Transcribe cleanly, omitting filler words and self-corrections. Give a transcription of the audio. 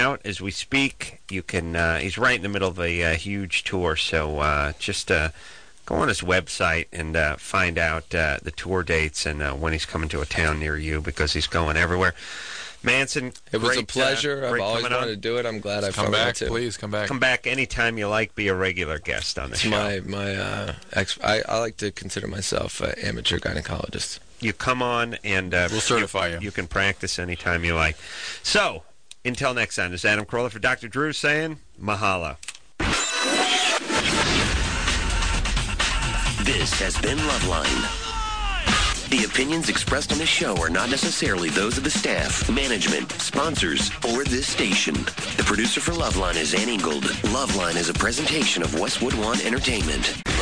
out as we speak. You can. He's right in the middle of a huge tour, so just go on his website and find out the tour dates and when he's coming to a town near you, because he's going everywhere. Manson, it was a pleasure. I've always wanted to do it. I'm glad I come back. Too. Please come back. Come back anytime you like. Be a regular guest on the show. I like to consider myself an amateur gynecologist. You come on and we'll certify you. You can practice anytime you like. So, until next time, this is Adam Carolla for Dr. Drew saying mahalo. This has been Loveline. The opinions expressed on this show are not necessarily those of the staff, management, sponsors, or this station. The producer for Loveline is Ann Ingold. Loveline is a presentation of Westwood One Entertainment.